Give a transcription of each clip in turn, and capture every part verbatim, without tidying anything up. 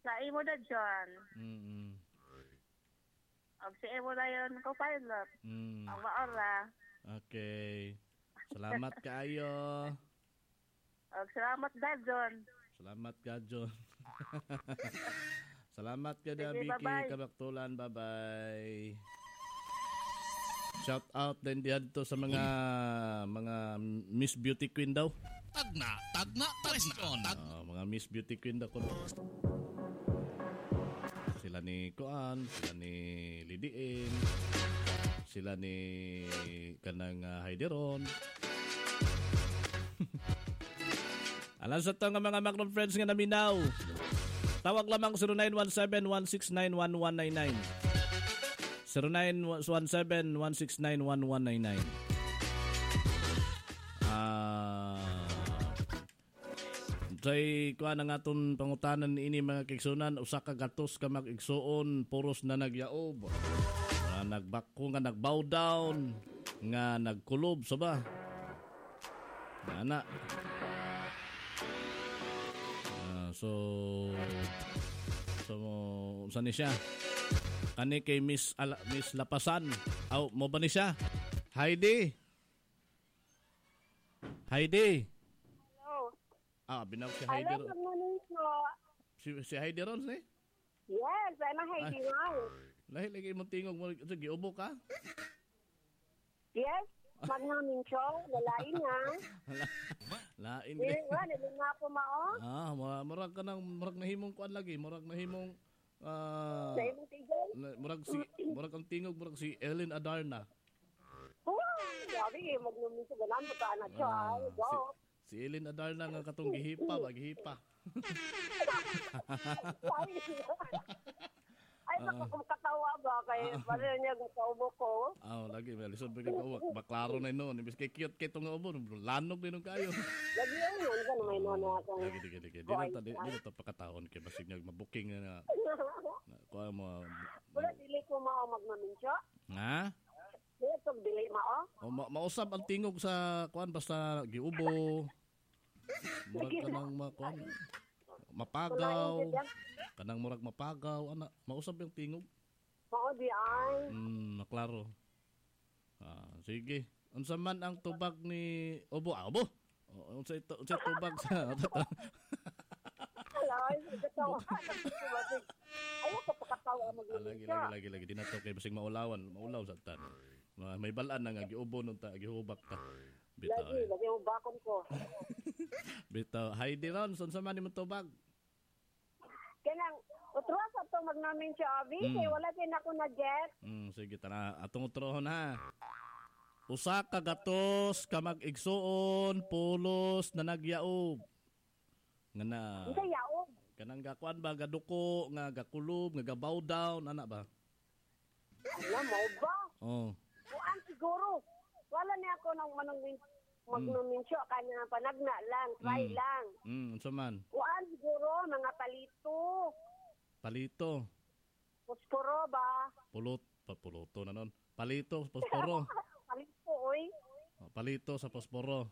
Sa imo da John. Mm. Og si imo dayon ko pilot. Mm. Ang maora. Okay. Salamat kaayo. Og salamat da John. Salamat ka, John. Salamat ka na, Sige, Vicky. bye-bye. Kabaktulan. Bye-bye. Shout out din diyan to sa mga mga Miss Beauty Queen daw. Tagna, tagna, question. Tag Uh, mga Miss Beauty Queen daw ko. Sila ni Kuan, sila ni Lidiin, sila ni kanang uh, Heideron. Alam sa to nga mga Macron friends nga naminaw. Tawag lamang zero nine one seven one six nine one one nine nine. zero nine one seven one six nine one one nine nine. Ah Say kuha na nga itong pangutanan ini mga kiksunan, usa ka gatos ka mag-igsuon, puros na nagyaob, na nagbako nga nagbow down, nga nagkulob, so ba? Na na. Uh, so, so, saan ni siya? Kani kay Miss, Ala, Miss Lapasan. Aw, mo ba ni siya? Heidi? Heidi? Ah, binawag si Heidi Hello, ron. good morning po. Si, si Heidi ron, eh? Yes, I'm a Heidi Ron. Lahi lagi mo tingog mo. Sige, ubo ka? Yes, magnamin show, lalain nga. Lain Dili ka. nga, dili nga po mao. Ah, mura- murag ka nang, murag nahimong kuan lagi. Murag nahimong, ah, Sa imong tigil. na- murag si, murag ang tingog, murag si Ellen Adarna. Oh, sabi, magnamin show, ganun po ta na siya. Ah, Go. Si, si Ellen Adarna nga katong gihipa, magihipa. Ay, nakakatawa ba? Kaya pala niya kaubo ko. Ah, lagi may lisod bigay ko. Baklaro na noon. Ibig kay cute kay tong ubo, lanog din nung kayo. Lagi yun yun, ganun may nona akong... Lagi lagi lagi. Di na ta di na ta pakatahon kay basig nag mabuking na. Kuha mo. Wala, dili ko mao magnamin show. Ha? Dili ko dili mao. O, ma- mausap ang tingog sa kuan basta giubo. Murag ka nang makuan. Mapagaw. Kanang murag mapagaw. Ana, mausap yung tingog. Mao di ay. Hmm, naklaro. Ah, sige. Unsa man ang tubag ni Obo? Ah, Obo. O, unsa ito, unsa tubag sa Hello, katawa. Ayaw ko pakatawa Ah, magnamin lagi show. lagi lagi lagi di na to kay basig maulawan, maulaw sa tan. Ma- May balaan na nga giubo nun ta, gihubak ta. Bitaw. Lagi, lagi yung bakon ko. Bitaw. Heidi ron, unsa man imong tubag? Kanang, utruas ato magnamin siya, Abi. Mm. Kaya wala din ako na jet. Hmm, sige tara, atong utrohon ha. Usa ka gatos ka mag-igsuon, pulos na nagyaob. Nga na. Hindi yaog. Kanang gakuan ba gaduko, nga gakulob, nga gabow down, ana ba? Alam mo ba? Oh. Kuan siguro. Wala niya ako nang manong magnamin siya. Kanya panagna lang, try Mm. lang. Hmm, unsa man? Kuan siguro, mga palito. Palito, Posporo ba? pulot, pa puluto na nun. Palito, posporo. Palito, oy. Oh, palito sa posporo.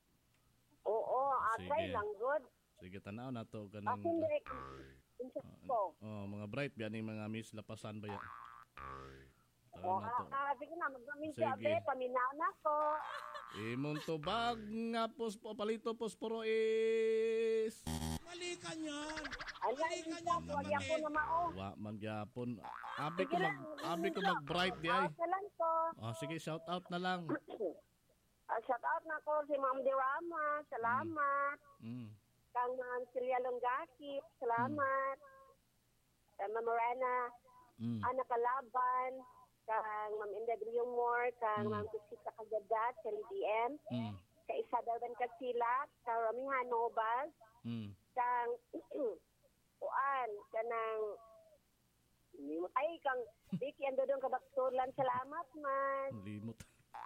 Oo, ah, Sige. try lang, good. Sige, tanaw na to kanang Ako hindi. ko. oh, mga bright biyaning mga Miss Lapasan ba yan? O, Tanaw na to. ah, sige na, magnamin Sige. siya, Abi. Paminaw ko. Imong tubag nga pospo palito posporo is Mali ka niyan. Alam, hindi ko, wali ako na mao. wa man gyapon. Abi ko mag abi ko mag bright di ay. Shout out na lang ko. Oh, sige, shout out na lang. Ah, shout out na ko si Ma'am Dirama. Salamat. Mm. Kang Ma'am Celia Longgakip. Salamat. Kang Ma'am Morena. Mm. Ana Kalaban. Kang Ma'am Inda Griumor. Kang Mm. Ma'am Kusita Kagadat. Sa L D M. Mm. Kang Isabel Katsilat. Kang Ramihan Nobas. Mm. Kang Uan. Kanang ay kang Vicky Andodong Kabaktulan. Salamat man. Limot.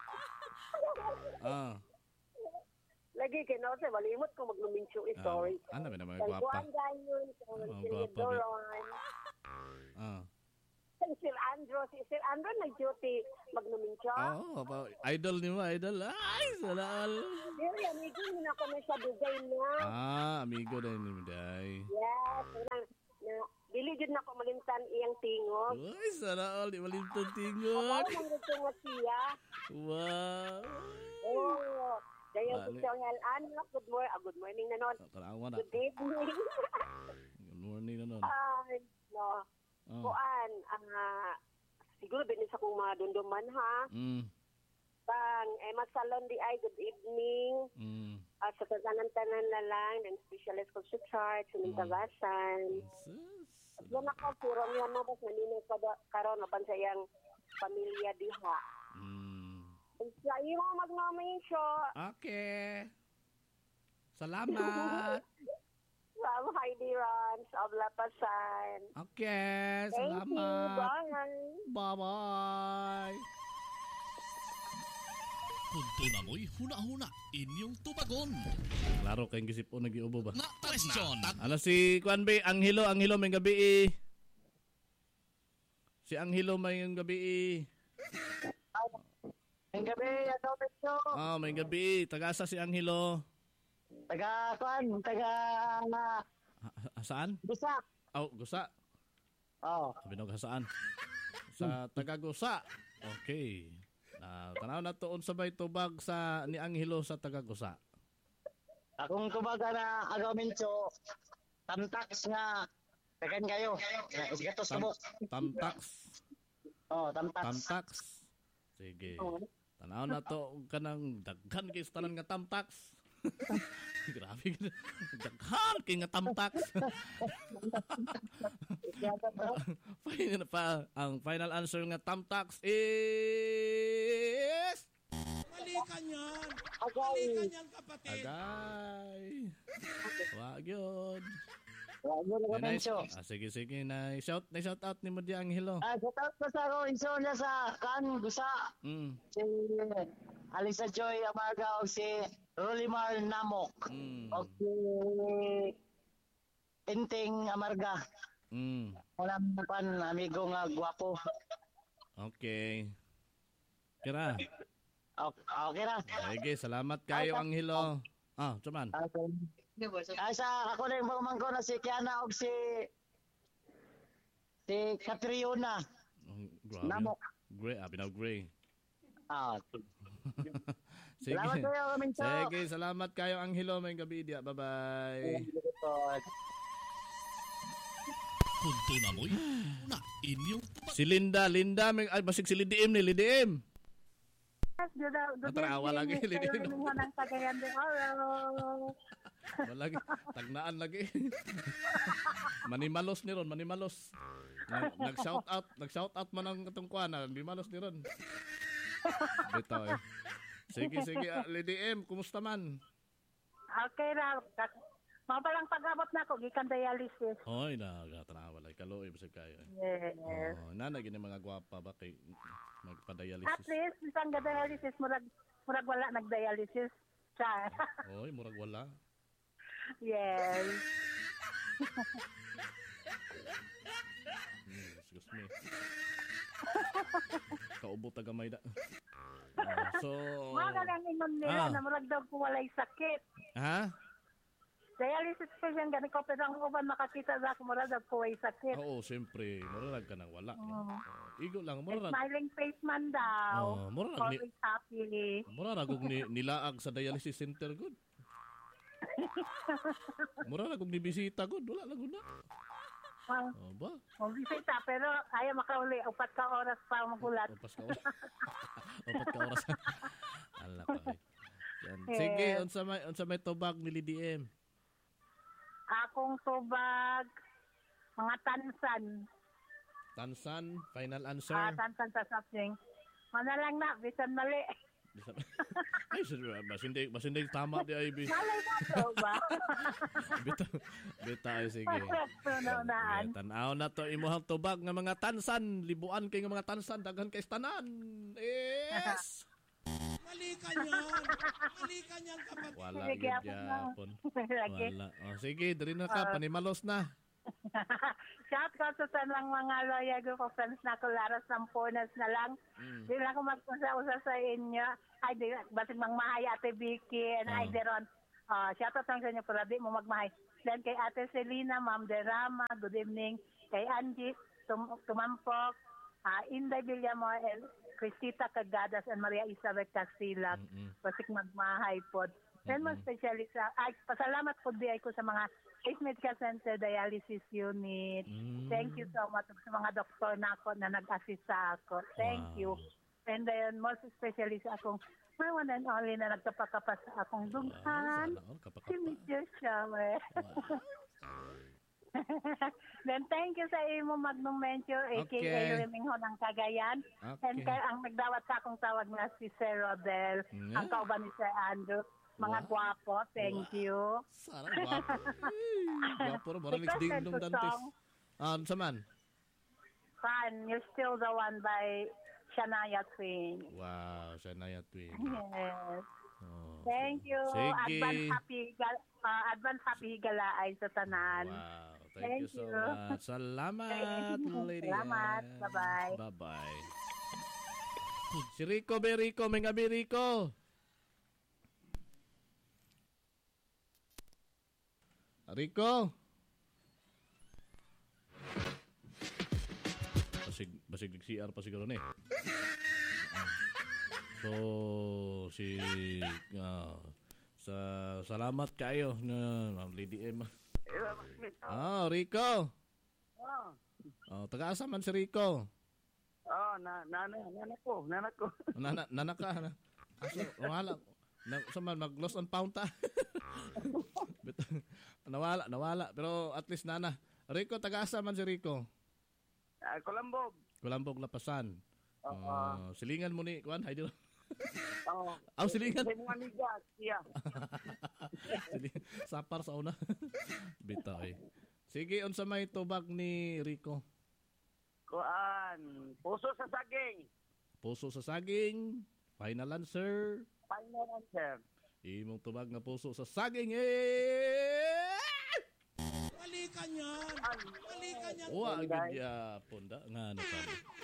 ah. Lagi kino sa malimot ko magnuminsyo ah. story. Ano ba naman Kang gwapa? Juan Gayon, kang Oh, Silvia gwapa, Vic. Doron, Ah. kang Sir Andro, si Sir Andro nag-duty magnuminsyo. Oh, pa, idol ni mo, idol. Ay, salal. Dili, amigo, hindi na ko na siya dugay na. Ah, amigo na ni Day. Yes, na, na, yun na ko malimtan iyang tingog. Uy, sana all. Di malintong Ako tingog. ang gusto nga siya. Wow. Oo. Dahil Bali. gusto nga, ano, good morning. Ah, good morning na nun. Tanawa na. Good evening. Good morning na nun. Ay, no. Oh. Kuan, ah, siguro binis akong madunduman ha. Mm. Bang, Emma Salon di ay, good evening. Mm. Uh, sa tanan-tanan na lang, ng specialist ko sa chart, sa Mm. tabasan. Sus. Yan ako, puro niya na, bas naninay ka karon na sa iyang pamilya diha. Mm. Sa iyo mag-nomination. Okay. Salamat. From Heidi Rans of Lapasan. Okay, Thank you. salamat. Bye. Bye-bye. Punto na mo'y huna-huna inyong tubagon. Klaro kayong gisip o nag-iubo ba? Na question. Tag Ano si Kuan Bay? Anghelo, Anghelo may gabi eh. Si Anghelo may gabi eh. Ang gabi, ano medyo? Ah, may gabi eh. Tagasa si Anghelo. Taga, kuan, taga, na, Ha- ha- saan? Gusa. Oh, Gusa. Oh, Sabi nung saan? Sa Tagagusa. Okay. Ah, tanaw na tuon sabay tubag sa ni Anghelo sa Tagagusa. akong kumbaga na agaw mincho, tamtax nga, tagan kayo, na isgatos Tam, mo. tamtax. Oh, tamtax. Tamtax. Sige. Tanaw na to kanang daghan kay tanan nga tamtax. Grabe. Daghan kay nga tamtax. Final pa ang final answer nga tamtax is Mali ka niyan. Agay. Mali ka niyan, kapatid. agay. Wag yun. Wag mo na Nice. mincho. Ah, sige sige na shout na shout out ni mo di Anghelo. Ah, shout ko sa ako, inso niya sa kan, Gusa. Mm. Si Alisa Joy Amarga o si Rolimar Namok. Mm. O si Tinting Amarga. Mm. Walang pan, amigo nga gwapo. Okay. Kira. Okay, okay na. Sige, salamat kayo Anghelo. Ah, cuman. Ay sa ako na yung pamangko na si Kiana o si si Catriona. Oh, grabe. Namok. Gray, ah, binaw gray. Ah, Sige. salamat kayo, Mincho. Sige, salamat kayo Anghelo. May gabi dia. Bye-bye. Punto na mo'y huna inyong tubagon. Si Linda, Linda, may ay basig si Lidim ni Lidim. Yes, good, good Natarawa lagi, evening. Lili. Kayo rin mo ng Cagayan de Oro. Malagi, tagnaan lagi. Manimalos ni ron, manimalos. Nag, nag-shout out, nag-shout out man ang katong kuan, manimalos ni ron. Bitaw eh. Sige, sige, uh, Lady M, kumusta man? Okay ra. Mga palang pag-abot na ako, gikan dialysis. Hoy, nagatanawa lagi kaloy basig kayo. Yes. Oh, nana gini mga gwapa ba kay At magpa-dialysis. least, isang dialysis, murag, murag wala nag-dialysis. Siya. Hoy, murag wala. Yes. Hmm, excuse me. Kaubo taga Mayda. Ah, so, Mga ganang ingon Ah. nila na murag daw ko walay sakit. ha? Dialysis patient gani ko pero ang uban makakita sa ako murag daw ko walay sakit. Oo, siyempre, murag ka nang wala. Oo. Oh, igo lang, May murag. smiling face man Oh, daw. murag ni Always happy. murag og ni, nilaag sa dialysis center good. Murag og ni bisita good, wala lang gud na. Ang Oh, ba? bisita pero ayaw makauli upat ka oras pa magulat. Opas ka oras. Opat ka oras. Ala ka. eh. Yan. Sige, unsa may unsa may tubag ni Lady M? Akong tubag mga tansan. Tansan, final answer. Ah, tansan sa something. Mana lang na, bisan mali. Bisan- Ay, sir, mas hindi, mas hindi tama di ay bi. Malay na to ba? Bita, bita ay sige. Tunao-naan. Sige, tanaw na to imuhang tubag nga mga tansan, libuan kay nga mga tansan daghan kay tanan. Yes. Mali ka niyan. Mali ka niyan, kapatid. Wala Sige, gyud ako na. yapon. Lagi. Wala. Oh, sige, diri na ka panimalos na. Shout out sa tanang mga loyal ko friends na ko laras ng punas na lang. Mm. Di na ako magkusa-usa sa inyo. Ay, di, basig mang mahay ate Vicky and Oh. ay deron. Uh, shout out lang sa inyo pero di mo magmahay. Then kay Ate Selena, Ma'am Derama, good evening. Kay Angie Tum- Tumampok, uh, Inday Villamor, and Cristita Cagadas, and Maria Isabel Castilak. Mm-mm. Pasik magmahay po. Then mo specially sa, ay, pasalamat po di ko sa mga Ace Medical Center Dialysis Unit. Mm. Thank you so much sa mga doktor na ako na nag-assist sa ako. Thank Wow. you. And then most especially sa akong my one and only na nagkapakapas sa akong dunghan. Sana all, Si kapakapa. Mister Shower. Then thank you sa imo Magnum Mencho, a k a. Okay. Remingho ng Cagayan. And Okay. kay ang nagdawat sa akong tawag na si Sir Rodel, Yeah. ang kauban ni Sir Andrew. Mga Wow. gwapo, thank you. Sana guwapo. Ay, guwapo rin. Marang Requested ding dong to dantes. song. Ah, sa man? Fan, You're Still the One by Shania Twain. Wow, siya na yan, twin. Yes. Oh. Thank you. Sige. Advance happy gal- uh, advance happy galaay sa tanan. Wow, thank, Thank you so you. much. Salamat, lady. Salamat. Ann. Bye-bye. Bye-bye. Si Rico, be Rico, may gabi Rico. Rico. Basig, basig nag-C R pa siguro na eh. So, si... ah, sa salamat kayo na Ma'am Lady M. Ah, Rico. Oh, Oh, taga-asa man si Rico. oh na, nana, nana ko, nana ko. Nana, nana ka. Na. Aso, wala. Na, sa man, mag-lost and found ta. Bit- nawala, nawala. Pero at least nana. Rico, taga-asa man si Rico. Uh, Colambog. Kulambog Lapasan. Oo. Uh, silingan mo ni, Kwan, Haidil. Oh. Aw, silingan. Sa mga nigas, yeah. Sili- Sapar sa una. Bitaw eh. Sige, unsa may tubag ni Rico? Kuan, puso sa saging. Puso sa saging. Final answer. Final answer. Imong tubag nga puso sa saging eh. Mali ka niyan. Mali ka niyan. Wa Punday. gid ya punda nga ano pa.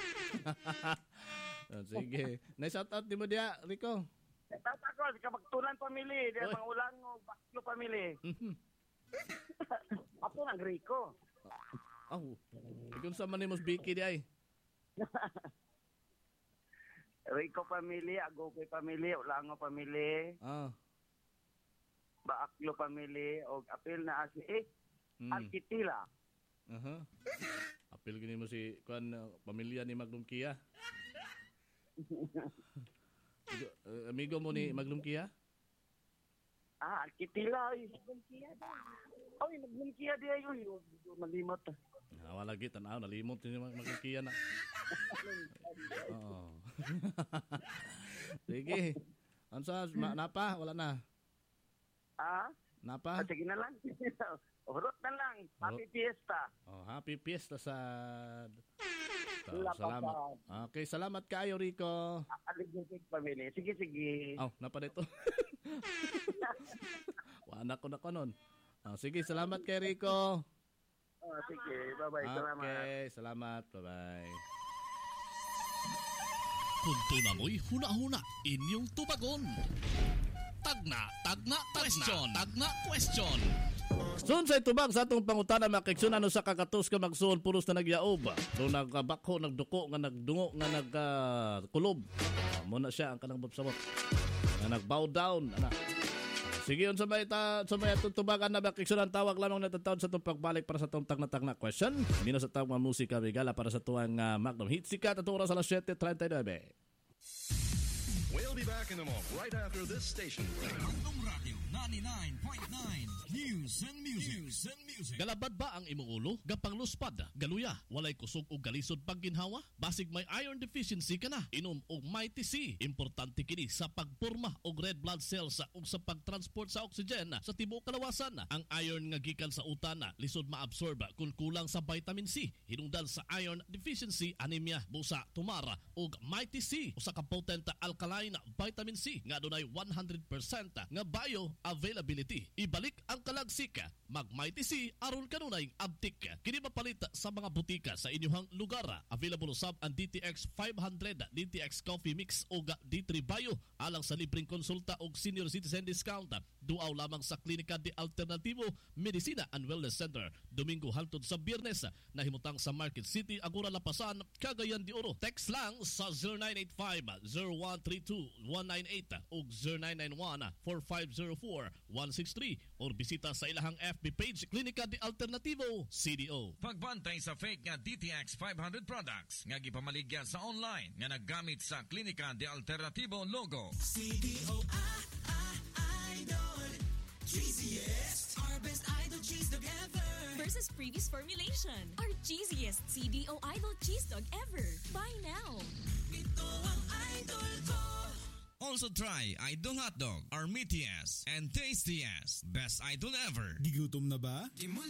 Ah, sige. Na-shout out di mo dia, Rico. Tatakol, kapagtulan pamili, di Oy. mga ulang o baklo pamili. Mhm. Apo ng Rico. Aw. Ikon sa man nimos Biki di ay. Rico pamili, Agope pamili, Ulango pamili, Ah. Baaklo pamili, o apil na asi, eh, Mm. Arkitila. Aha. Apil gini mo si kuan uh, pamilya ni Magnum Kia. Amigo, uh, amigo mo ni Magnum Kia? Ah, Arkitila, ay, Maglumkiya da. Ay, Maglumkiya di ay, uy, uy, malimot. Ah, wala gid tanaw nalimot ni Mag- Magnum Kia na. Oo. Sige. Ansa ma, napa wala na. Ah, Napa? ah, sige na lang. Urot na lang, happy fiesta. Oh, happy fiesta sa Wala pa salamat. Okay, salamat kayo Rico. Alignitig pamili. Sige, sige. Aw, napa dito. Wala ko na ko nun. Ah, sige, salamat kay Rico. Oh, sige, bye-bye. Salamat. Okay, salamat. Bye-bye. Punto na mo'y huna-huna inyong tubagon. Tagna, tagna, question, tagna, question. Sun sa itubag sa atong pangutana makiksunan no sa kakatos ka magsuon puros na nagyaob. Do nagbakho, nagduko, nga nagdungo, nga nagkulob. Uh, muna siya ang kanang sabot. Nga nagbow down. Ana. Sige, yun sa may, ta, sa may atong tubagan na makiksunan tawag lamang na tatawag sa itong pagbalik para sa itong tagna-tagna question. Hindi na sa tawag mga musika regala para sa tuwang uh, Magnum Hit Sikat at oras alas seven thirty-nine. We'll be back in a moment, right after this station. Bandung Radio ninety-nine point nine News and Music. News and Music. Galabad ba ang imong ulo? Gapangluspad, galuya, walay kusog o galisod pag ginhawa? Basig may iron deficiency ka na. Inom og Mighty C. Importante kini sa pagporma og red blood cells ug sa pagtransport sa oxygen sa tibuok kalawasan. Ang iron nga gikan sa utana lisod maabsorb kung kulang sa vitamin C. Hinungdan sa iron deficiency, anemia, busa, tumara ug Mighty C usa ka potent alkaline nine vitamin C nga dunay one hundred percent nga bio-availability. Ibalik ang kalagsika, mag Mighty C aron kanunay abtik. Kini mapalit sa mga butika sa inyong lugar. Available usab ang D T X five hundred, D T X Coffee Mix o D three Bio alang sa libreng konsulta o senior citizen discount. Duaw lamang sa Klinika de Alternativo Medicina and Wellness Center. Domingo hangtod sa Biyernes, nahimutang sa Market City, Agora Lapasan, Cagayan de Oro. Text lang sa zero nine eight five, zero one three two, one nine eight o zero nine nine one, four five zero four, one six three or bisita sa ilahang F B page Klinika de Alternativo C D O. Pagbantay sa fake nga D T X five hundred products nga gipamaligya sa online nga naggamit sa Klinika de Alternativo logo. C D O I, I, Idol, cheesiest, our best idol cheese dog ever. Versus previous formulation, our cheesiest C D O Idol cheese dog ever. Buy now. Ito ang idol ko. Also try Idol Hotdog, our meatiest and tastiest best idol ever. Gigutom na ba?